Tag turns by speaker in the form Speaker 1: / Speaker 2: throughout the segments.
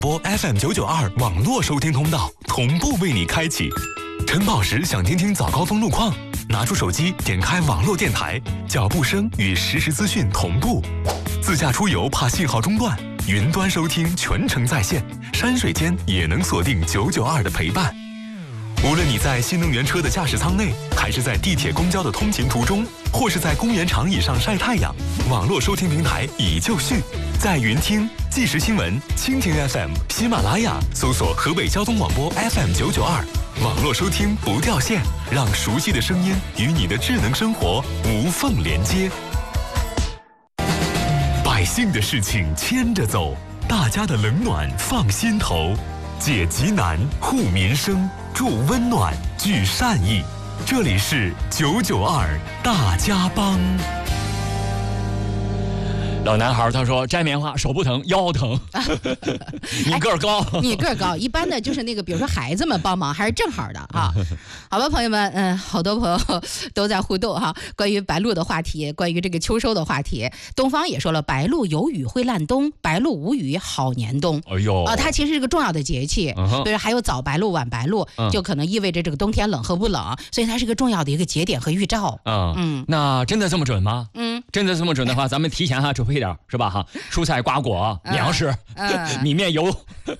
Speaker 1: 播 FM992 网络收听通道同步为你开启。晨跑时想听听早高峰路况，拿出手机点开网络电台，脚步声与实时资讯同步。自驾出游怕信号中断，云端收听全程在线，山水间也能锁定992的陪伴。无论你在新能源车的驾驶舱内，还是在地铁公交的通勤途中，或是在公园长椅上晒太阳，网络收听平台已就绪，在云听、即时新闻、蜻蜓 FM、喜马拉雅搜索河北交通广播 FM992，网络收听不掉线，让熟悉的声音与你的智能生活无缝连接。百姓的事情牵着走，大家的冷暖放心头，解急难、护民生、助温暖、聚善意。这里是992大家帮。
Speaker 2: 老男孩他说摘棉花手不疼腰疼，你个儿高，
Speaker 3: 你个儿高，一般的就是那个比如说孩子们帮忙还是正好的啊。好吧朋友们，好多朋友都在互动哈，关于白露的话题，关于这个秋收的话题。东方也说了，白露有雨会烂冬，白露无雨好年冬。
Speaker 2: 哎呦
Speaker 3: 它其实是个重要的节气，比如还有早白露晚白露，就可能意味着这个冬天冷和不冷，所以它是个重要的一个节点和预兆。
Speaker 2: 那真的这么准吗？真的这么准的话，咱们提前准备点是吧哈？蔬菜瓜果粮食，米面油。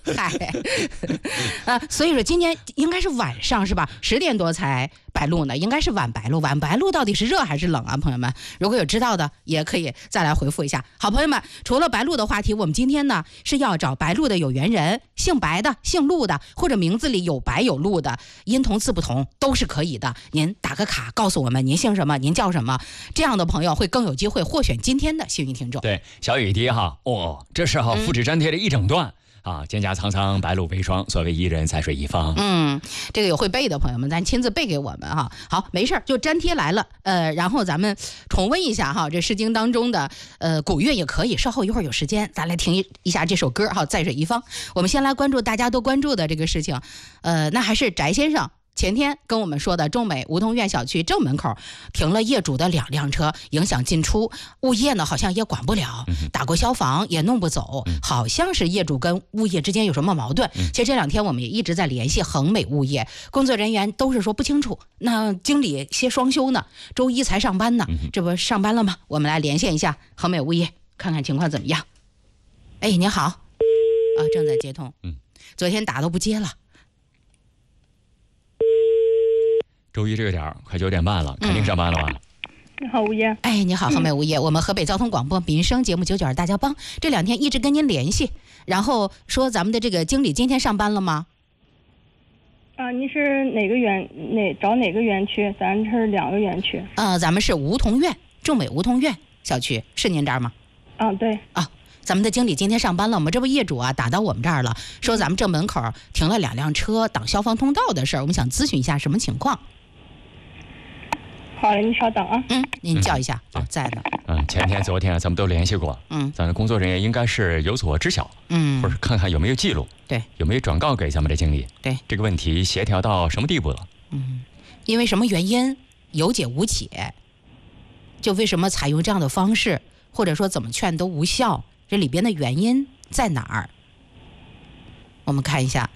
Speaker 3: 所以说今天应该是晚上是吧？10点多才白露呢，应该是晚白露。晚白露到底是热还是冷啊？朋友们，如果有知道的，也可以再来回复一下。好，朋友们，除了白露的话题，我们今天呢是要找白露的有缘人，姓白的、姓陆的，或者名字里有白有陆的，音同字不同都是可以的。您打个卡告诉我们您姓什么，您叫什么，这样的朋友会更有机会获选今天的幸运听众。
Speaker 2: 对，小雨滴哈，这是复制粘贴的一整段。蒹葭苍苍，白露为霜。所谓伊人，在水一方。
Speaker 3: 这个有会背的朋友们，咱亲自背给我们哈。好，没事就粘贴来了。然后咱们重温一下哈，这《诗经》当中的古乐也可以。稍后一会儿有时间，咱来听一下这首歌哈，《在水一方》。我们先来关注大家都关注的这个事情。那还是翟先生前天跟我们说的，中美梧桐院小区正门口停了业主的2辆车，影响进出。物业呢好像也管不了，打过消防也弄不走，好像是业主跟物业之间有什么矛盾。其实这2天我们也一直在联系恒美物业，工作人员都是说不清楚。那经理歇双休呢，周一才上班呢，这不上班了吗？我们来连线一下恒美物业，看看情况怎么样。哎，您好，正在接通。昨天打都不接了。
Speaker 2: 周一这个点儿快9点半了，肯定上班了吧？
Speaker 4: 你好，物业。
Speaker 3: 哎，你好，恒美物业，我们河北交通广播民生节目992大家帮，这2天一直跟您联系，然后说咱们的这个经理今天上班了吗？
Speaker 4: 你是哪个园？找哪个园区？咱这是2个园区。
Speaker 3: 咱们是梧桐院，中美梧桐院小区，是您这儿吗？
Speaker 4: 对。
Speaker 3: 咱们的经理今天上班了，我们这不业主打到我们这儿了，说咱们正门口停了2辆车挡消防通道的事儿，我们想咨询一下什么情况。
Speaker 4: 好嘞，你稍等啊。
Speaker 3: 您叫一下。在呢。
Speaker 2: 前天、昨天咱们都联系过。咱的工作人员应该是有所知晓。或者看看有没有记录。
Speaker 3: 对。
Speaker 2: 有没有转告给咱们的经理？
Speaker 3: 对。
Speaker 2: 这个问题协调到什么地步了？
Speaker 3: 因为什么原因有解无解，就为什么采用这样的方式，或者说怎么劝都无效，这里边的原因在哪儿？我们看一下。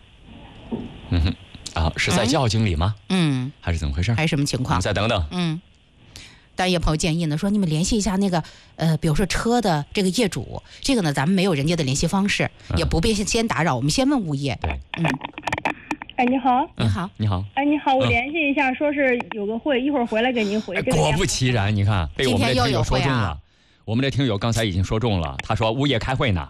Speaker 2: 是在叫经理吗？还是怎么回事？
Speaker 3: 还是什么情况？
Speaker 2: 再等等。
Speaker 3: 但也朋友建议呢，说你们联系一下那个比如说车的这个业主，这个呢咱们没有人家的联系方式，也不必先打扰，我们先问物业。
Speaker 2: 对。
Speaker 4: 你好。
Speaker 3: 你好。
Speaker 2: 你好。
Speaker 4: 你好，我联系一下，说是有个会，一会儿回来给您回。
Speaker 2: 果不其然，你看被我们的听友说中了。我们的听友刚才已经说中了，他说物业开会呢。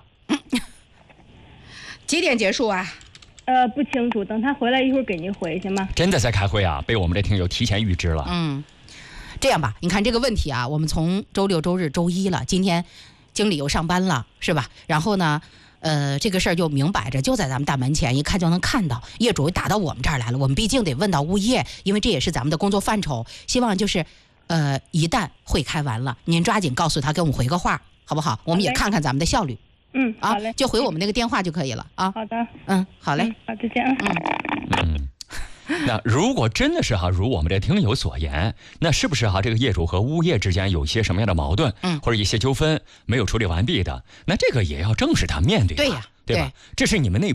Speaker 3: 几点结束啊？
Speaker 4: 不清楚，等他回来一会儿给您回行吗？
Speaker 2: 真的在开会啊？被我们的听友提前预知了。
Speaker 3: 这样吧，你看这个问题啊，我们从周6、周日、周一了，今天经理又上班了，是吧？然后呢，这个事儿就明摆着就在咱们大门前，一看就能看到，业主打到我们这儿来了，我们毕竟得问到物业，因为这也是咱们的工作范畴。希望就是一旦会开完了，您抓紧告诉他，给我们回个话，好不好？我们也看看咱们的效率。
Speaker 4: 好嘞，
Speaker 3: 就回我们那个电话就可以了啊。
Speaker 4: 好的。
Speaker 3: 好嘞。
Speaker 4: 好，再见。
Speaker 2: 那如果真的是如我们这听友所言，那是不是这个业主和物业之间有一些什么样的矛盾，或者一些纠纷没有处理完毕的？那这个也要正视它，面对它。
Speaker 3: 对呀。
Speaker 2: 对吧？这是你们内